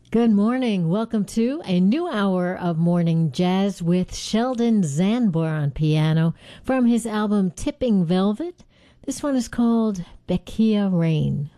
Good morning. Welcome to a new hour of morning jazz with Sheldon Zanbor on piano from his album Tipping Velvet. This one is called Bekia Rain.